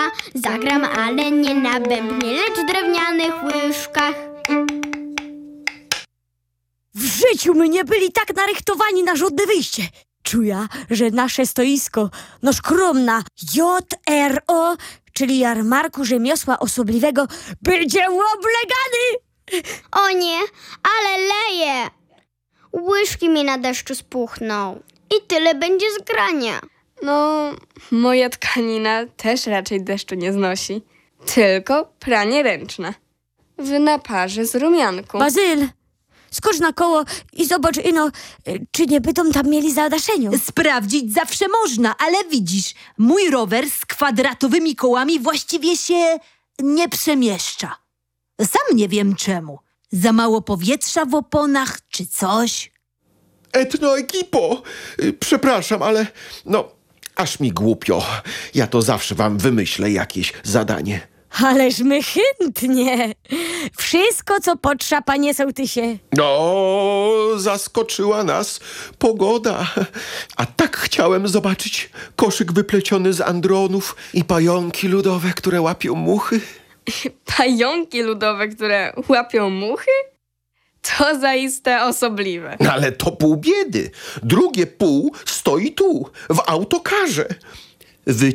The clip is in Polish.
Zagram, ale nie na bębnie, lecz drewnianych łyżkach. W życiu my nie byli tak narychtowani na żadne wyjście. Czuję, że nasze stoisko, no skromna JRO, czyli Jarmarku Rzemiosła Osobliwego, będzie oblegany. O nie, ale leje. Łyżki mi na deszczu spuchną i tyle będzie z grania. No, moja tkanina też raczej deszczu nie znosi. Tylko pranie ręczne. W naparze z rumianku. Bazyl, skocz na koło i zobacz, czy nie będą tam mieli zadaszeniu. Sprawdzić zawsze można, ale widzisz, mój rower z kwadratowymi kołami właściwie się nie przemieszcza. Sam nie wiem czemu. Za mało powietrza w oponach czy coś. Etnoekipo, przepraszam, ale aż mi głupio. Ja to zawsze wam wymyślę jakieś zadanie. Ależ my chętnie. Wszystko, co potrza, panie sołtysie. Zaskoczyła nas pogoda. A tak chciałem zobaczyć koszyk wypleciony z andronów i pająki ludowe, które łapią muchy. Pająki ludowe, które łapią muchy? To zaiste osobliwe. Ale to pół biedy. Drugie pół stoi tu, w autokarze.